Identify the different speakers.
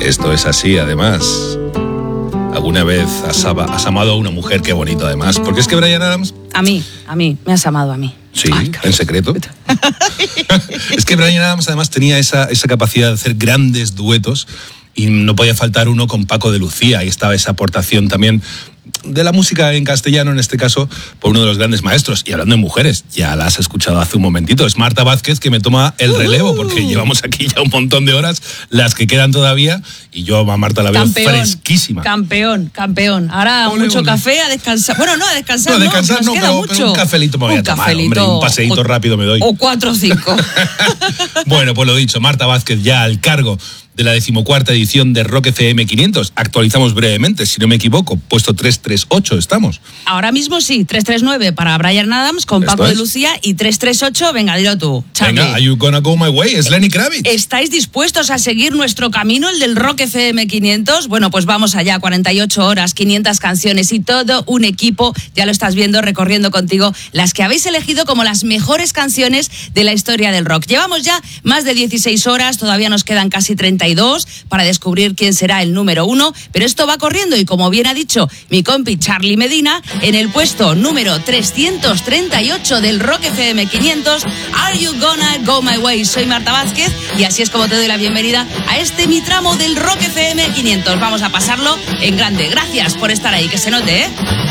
Speaker 1: Esto es así, además. ¿Alguna vez has amado a una mujer? Qué bonito, además. Porque es que Bryan Adams...
Speaker 2: A mí, me has amado a mí.
Speaker 1: Sí, en secreto. Es que Bryan Adams además tenía esa capacidad de hacer grandes duetos y no podía faltar uno con Paco de Lucía. Ahí estaba esa aportación también de la música en castellano, en este caso, por uno de los grandes maestros. Y hablando de mujeres, ya la has escuchado hace un momentito, es Marta Vázquez que me toma el relevo, porque llevamos aquí ya un montón de horas, las que quedan todavía, y yo a Marta la veo fresquísima.
Speaker 2: Campeón. Ahora mucho café, a descansar. Bueno, no, a descansar no.
Speaker 1: A descansar no, pero un cafelito me voy a tomar, hombre, un paseíto rápido me doy.
Speaker 2: O 4 o 5.
Speaker 1: Bueno, pues lo dicho, Marta Vázquez ya al cargo de la 14ª edición de Rock FM 500. Actualizamos brevemente, si no me equivoco, puesto 338 estamos.
Speaker 2: Ahora mismo sí, 339 para Bryan Adams con Paco de Lucía y 338, venga, dilo tú, Charlie.
Speaker 1: Venga, Are You Gonna Go My Way, es Lenny Kravitz.
Speaker 2: ¿Estáis dispuestos a seguir nuestro camino, el del Rock FM 500? Bueno, pues vamos allá, 48 horas, 500 canciones y todo un equipo, ya lo estás viendo, recorriendo contigo las que habéis elegido como las mejores canciones de la historia del rock. Llevamos ya más de 16 horas, todavía nos quedan casi 32 para descubrir quién será el número 1, pero esto va corriendo y como bien ha dicho mi compi Charlie Medina, en el puesto número 338 del Rock FM 500, Are You Gonna Go My Way? Soy Marta Vázquez y así es como te doy la bienvenida a este mi tramo del Rock FM 500. Vamos a pasarlo en grande. Gracias por estar ahí, que se note, ¿eh?